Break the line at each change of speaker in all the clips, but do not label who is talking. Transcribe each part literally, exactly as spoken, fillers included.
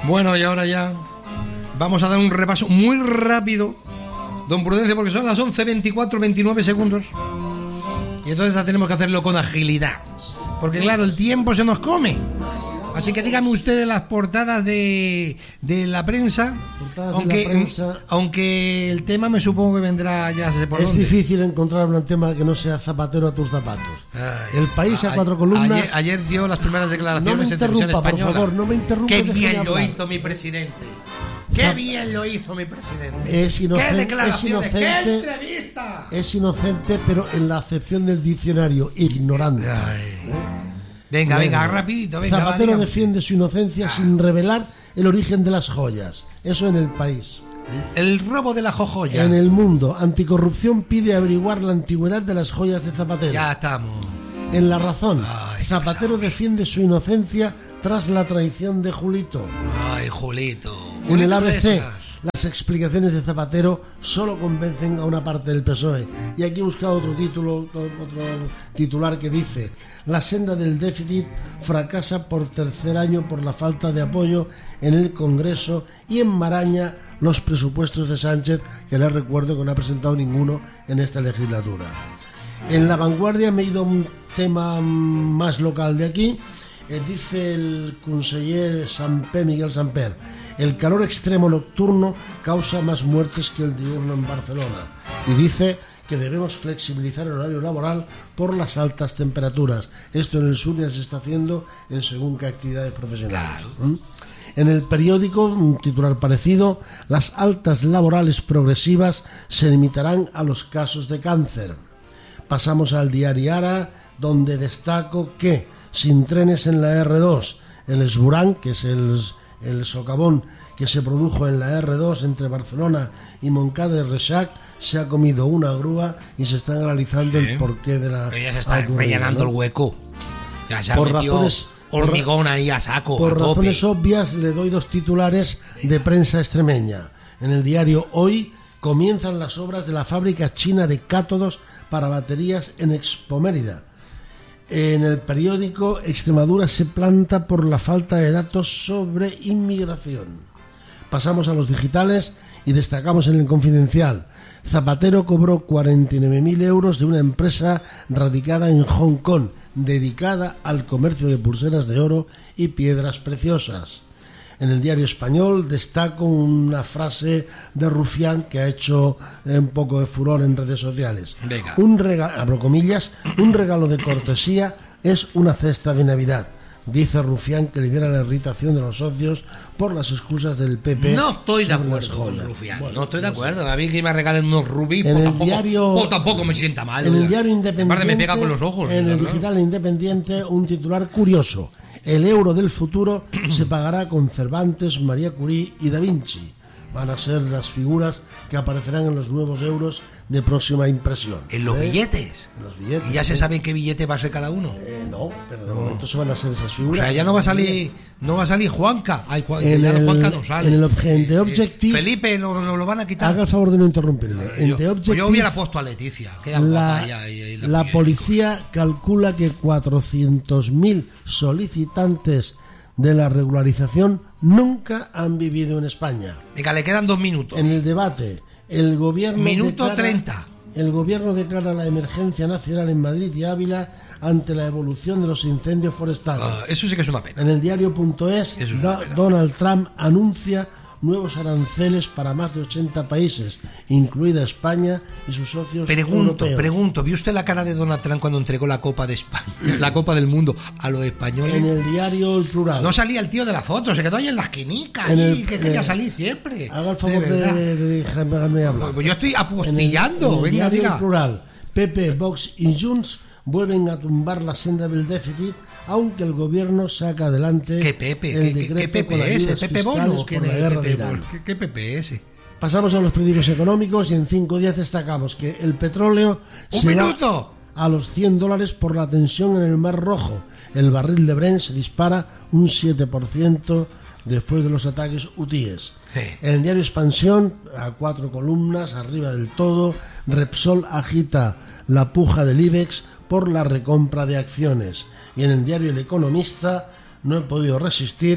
Bueno, y ahora ya vamos a dar un repaso muy rápido, don Prudencio, porque son las once veinticuatro, veintinueve segundos. Y entonces ya tenemos que hacerlo con agilidad, porque claro, el tiempo se nos come. Así que dígame usted las portadas de, de la prensa,
portadas
aunque,
de la prensa.
Aunque el tema me supongo que vendrá ya sé por
Es
dónde.
difícil encontrar un tema que no sea zapatero a tus zapatos. Ay, el País a, a cuatro columnas.
Ayer, ayer dio las primeras declaraciones.
No me interrumpa,
en
por favor, no me interrumpa.
Qué bien lo hizo mi presidente. Qué Zap... bien lo hizo mi presidente.
Es inocente,
¿Qué declaraciones?
es inocente,
¿Qué entrevista?
Es inocente, pero en la acepción del diccionario, ignorante. ¿eh?
Venga, venga, venga, rapidito, venga.
Zapatero
va,
defiende su inocencia ah. sin revelar el origen de las joyas. Eso en El País.
El robo de la jojoya.
En El Mundo, Anticorrupción pide averiguar la antigüedad de las joyas de Zapatero.
Ya estamos.
En La Razón,
Ay,
Zapatero defiende su inocencia tras la traición de Julito.
Ay, Julito.
En el A B C, las explicaciones de Zapatero solo convencen a una parte del P S O E. Y aquí he buscado otro título, otro titular que dice: la senda del déficit fracasa por tercer año por la falta de apoyo en el Congreso y enmaraña los presupuestos de Sánchez, que les recuerdo que no ha presentado ninguno en esta legislatura. En La Vanguardia me he ido a un tema más local de aquí. Eh, dice el conseller Samper, Miguel Samper: el calor extremo nocturno causa más muertes que el diurno en Barcelona. Y dice que debemos flexibilizar el horario laboral por las altas temperaturas. Esto en el sur ya se está haciendo en según qué actividades profesionales. ¿Mm? En El Periódico, un titular parecido: las altas laborales progresivas se limitarán a los casos de cáncer. Pasamos al diario Ara, donde destaco que sin trenes en la erre dos, el esburán, que es el, el socavón que se produjo en la erre dos entre Barcelona y Montcada de Reixac, se ha comido una grúa y se está analizando sí. el porqué de la...
Pero ya se está rellenando, ¿no?, el hueco. Ya se ha
por
metido
razones,
hormigón ahí a saco.
Por
a
razones
tope.
obvias le doy dos titulares de prensa extremeña. En el diario Hoy, comienzan las obras de la fábrica china de cátodos para baterías en Expo Mérida. En El Periódico, Extremadura se planta por la falta de datos sobre inmigración. Pasamos a los digitales y destacamos en El Confidencial: Zapatero cobró cuarenta y nueve mil euros de una empresa radicada en Hong Kong, dedicada al comercio de pulseras de oro y piedras preciosas. En el diario Español destaco una frase de Rufián que ha hecho un poco de furor en redes sociales.
Venga.
Un regalo, abro comillas, un regalo de cortesía es una cesta de Navidad. Dice Rufián que lidera la irritación de los socios por las excusas del P P.
No estoy de acuerdo con Rufián. Bueno, no estoy de acuerdo. A mí que me regalen unos rubíes,
en
pues,
el
tampoco,
diario,
pues tampoco me sienta mal.
En el diario Independiente,
aparte me pega con los ojos.
En el
¿verdad?
digital Independiente, un titular curioso: el euro del futuro se pagará con Cervantes, María Curie y Da Vinci. Van a ser las figuras que aparecerán en los nuevos euros de próxima impresión.
¿En los
¿Eh?
billetes?
En los billetes.
¿Y ya se
¿eh?
sabe qué billete va a ser cada uno?
Eh, no, pero de momento se van a hacer esas
O
figuras.
sea, ya no va a salir, no va a salir Juanca. Ay, Juan,
en
ya
el,
Juanca no sale.
En el obje- de
Eh,
Objective.
Felipe lo, lo, lo van a quitar.
Haga el favor de no interrumpirle.
Yo,
En The Objective,
yo hubiera puesto a Leticia. Queda
la,
guapa ella, y, y la,
la policía calcula que cuatrocientos mil solicitantes de la regularización nunca han vivido en España.
Venga, le quedan dos minutos.
En el debate, el gobierno
Minuto
declara,
treinta.
El gobierno declara la emergencia nacional en Madrid y Ávila ante la evolución de los incendios forestales.
Uh, eso sí que es una pena.
En el diario.es, Do- Donald Trump anuncia nuevos aranceles para más de ochenta países, incluida España y sus socios
Pregunto,
europeos.
pregunto, ¿vio usted la cara de Donald Trump cuando entregó la Copa de España, la Copa del Mundo a los españoles?
En el diario El Plural.
No salía el tío de la foto, se quedó ahí en la esquinica,
En
ahí,
el-
que quería
eh,
salir siempre.
Haga el favor
de,
de, de, de dejarme hablar.
Pues yo estoy
En el,
apostillando,
en el
venga,
diario
diga.
El Plural, P P, Vox y Junts vuelven a tumbar la senda del déficit, aunque el gobierno saca adelante
¿Qué Pepe?
el
¿Qué,
decreto
qué
con
Pepe ese?
ayudas
¿Pepe Bono?
fiscales
¿Quién
por la
es
guerra de
Pepe
Irán.
Bono? ¿Qué, qué Pepe ese?
Pasamos a los periódicos económicos y en cinco días destacamos que el petróleo
¡Un
se
minuto!
va a los cien dólares por la tensión en el Mar Rojo. El barril de Brent se dispara un siete por ciento después de los ataques hutíes.
Sí.
En el diario Expansión, a cuatro columnas, arriba del todo, Repsol agita la puja del IBEX por la recompra de acciones. Y en el diario El Economista, no he podido resistir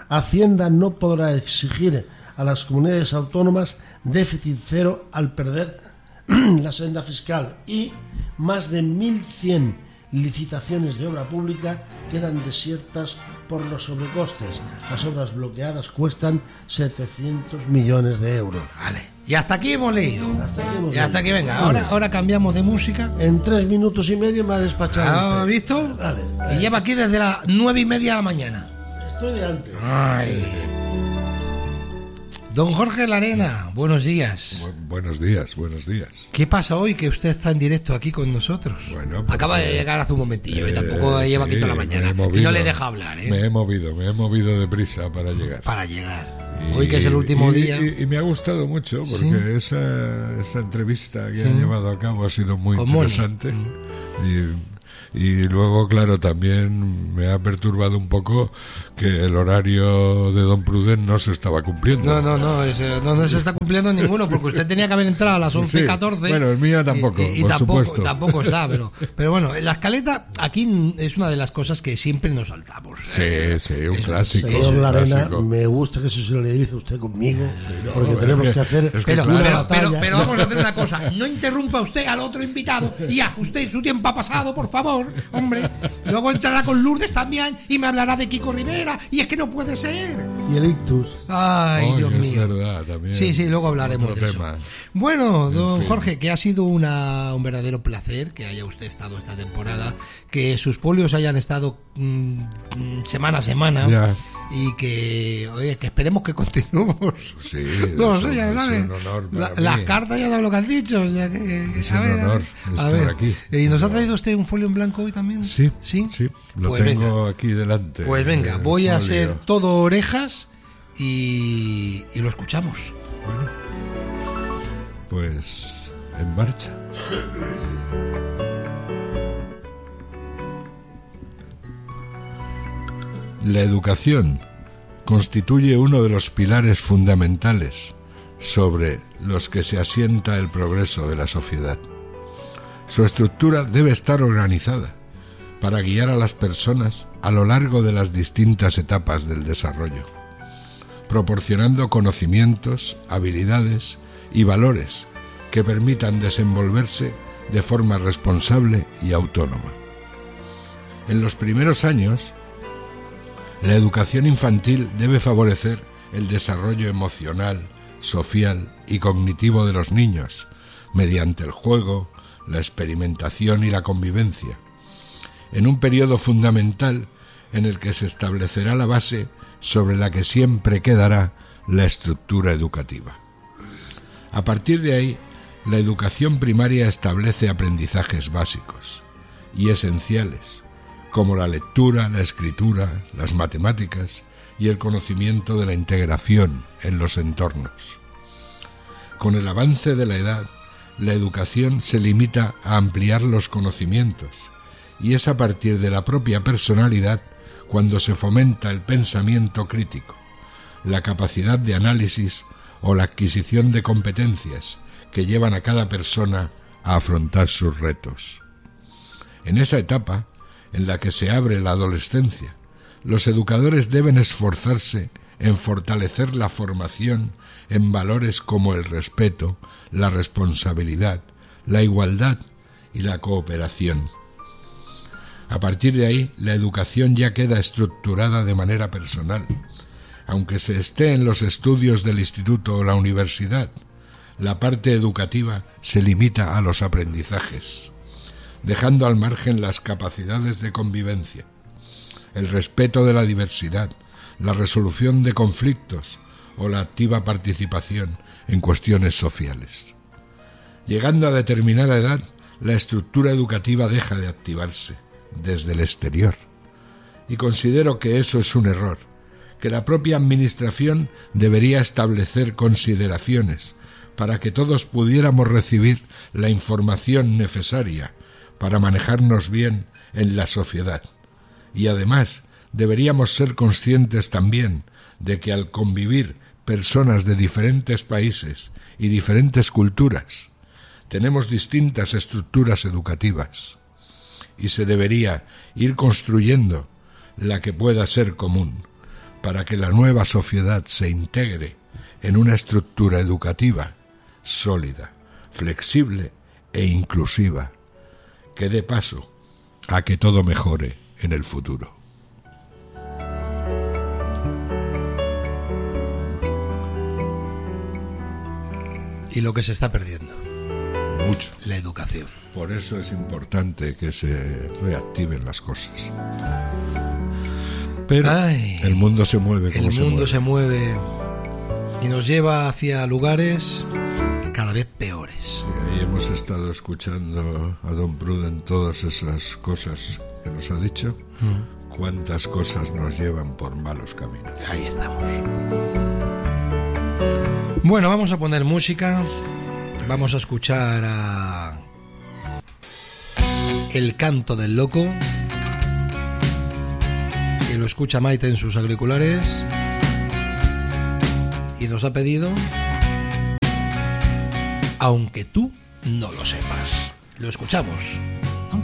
Hacienda no podrá exigir a las comunidades autónomas déficit cero al perder la senda fiscal, y más de mil cien licitaciones de obra pública quedan desiertas por los sobrecostes. Las obras bloqueadas cuestan setecientos millones de euros.
Vale. Y hasta aquí hemos leído.
Hasta aquí hemos
y hasta aquí,
leído.
venga.
Vale.
Ahora, ahora cambiamos de música.
En tres minutos y medio me ha despachado.
¿Has visto?
Vale.
Y lleva aquí desde las nueve y media de la mañana.
Estoy de antes.
Ay. Don Jorge Larena, buenos días.
Bu- buenos días, buenos días.
¿Qué pasa hoy que usted está en directo aquí con nosotros?
Bueno, porque-
Acaba de llegar hace un momentillo y
Eh,
tampoco lleva aquí
sí,
toda la
me
mañana.
he
Y
movido.
no le deja hablar, ¿eh?
Me he movido, me he movido deprisa para llegar.
Para llegar.
Y-
Hoy que es el último
y-
día.
Y, y me ha gustado mucho porque esa, esa entrevista que ha llevado a cabo ha sido muy
Con Moni.
interesante. Y, y luego, claro, también me ha perturbado un poco que el horario de Don Prudent no se estaba cumpliendo.
No, no, no, ese- no, no se está cumpliendo ninguno porque usted tenía que haber entrado a las once y
Sí,
catorce.
bueno, el mío tampoco,
y, y
por
tampoco,
supuesto.
tampoco está, pero, pero bueno, la escaleta aquí es una de las cosas que siempre nos saltamos.
Sí, sí, un clásico.
Señor
un
Larena,
clásico.
me gusta que se solidarice usted conmigo, porque tenemos que hacer
es que
Pero,
una
pero,
batalla.
pero, pero vamos a hacer una cosa, no interrumpa usted al otro invitado. Y ya, usted, su tiempo ha pasado, por favor, hombre. Luego entrará con Lourdes también y me hablará de Kiko Rivera, y es que no puede ser.
Y el ictus.
Ay,
Oye,
Dios
es
mío.
verdad, también.
Sí, sí, luego hablaremos
Otro
de
tema.
eso. Bueno, don
fin.
Jorge, que ha sido una, un verdadero placer que haya usted estado esta temporada, que sus folios hayan estado mm, mm, semana a semana
Ya.
y que, oye, que esperemos que continuemos.
Sí,
No lo
es
sé,
un-
ya lo
es
sabes.
un honor
La-
para
las
mí.
cartas ya saben lo que han dicho. Ya que, que-
Es
a
un
ver, a
honor
ver, a
estar
ver.
aquí.
¿Y nos ha traído usted un folio en blanco hoy también?
Sí,
sí,
sí, lo
Pues
tengo
venga.
aquí delante.
Pues venga,
el
voy a
folio.
ser todo orejas y, y lo escuchamos.
Bueno, pues en marcha. La educación constituye uno de los pilares fundamentales sobre los que se asienta el progreso de la sociedad. Su estructura debe estar organizada para guiar a las personas a lo largo de las distintas etapas del desarrollo, proporcionando conocimientos, habilidades y valores que permitan desenvolverse de forma responsable y autónoma. En los primeros años, la educación infantil debe favorecer el desarrollo emocional, social y cognitivo de los niños, mediante el juego, la experimentación y la convivencia, en un periodo fundamental en el que se establecerá la base sobre la que siempre quedará la estructura educativa. A partir de ahí, la educación primaria establece aprendizajes básicos y esenciales, como la lectura, la escritura, las matemáticas y el conocimiento de la integración en los entornos. Con el avance de la edad, la educación se limita a ampliar los conocimientos, y es a partir de la propia personalidad cuando se fomenta el pensamiento crítico, la capacidad de análisis o la adquisición de competencias que llevan a cada persona a afrontar sus retos. En esa etapa, en la que se abre la adolescencia, los educadores deben esforzarse en fortalecer la formación en valores como el respeto, la responsabilidad, la igualdad y la cooperación. A partir de ahí, la educación ya queda estructurada de manera personal. Aunque se esté en los estudios del instituto o la universidad, la parte educativa se limita a los aprendizajes, dejando al margen las capacidades de convivencia, el respeto de la diversidad, la resolución de conflictos o la activa participación en cuestiones sociales. Llegando a determinada edad, la estructura educativa deja de activarse desde el exterior. Y considero que eso es un error, que la propia Administración debería establecer consideraciones para que todos pudiéramos recibir la información necesaria para manejarnos bien en la sociedad. Y además deberíamos ser conscientes también de que al convivir personas de diferentes países y diferentes culturas, tenemos distintas estructuras educativas y se debería ir construyendo la que pueda ser común, para que la nueva sociedad se integre en una estructura educativa sólida, flexible e inclusiva, que dé paso a que todo mejore en el futuro.
Y lo que se está perdiendo.
Mucho.
La educación.
Por eso es importante que se reactiven las cosas. Pero
Ay,
el mundo se mueve como
el
se
mundo
mueve.
se mueve y nos lleva hacia lugares cada vez peores.
Y ahí hemos estado escuchando a don Pruden todas esas cosas que nos ha dicho. Mm. Cuántas cosas nos llevan por malos caminos.
Ahí estamos. Bueno, vamos a poner música. Vamos a escuchar a El canto del loco, que lo escucha Maite en sus auriculares y nos ha pedido Aunque tú no lo sepas. Lo escuchamos.